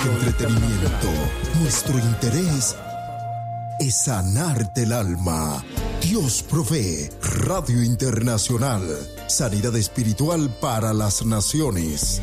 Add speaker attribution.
Speaker 1: Entretenimiento. Nuestro interés es sanarte el alma. Dios provee. Radio Internacional. Sanidad espiritual para las naciones.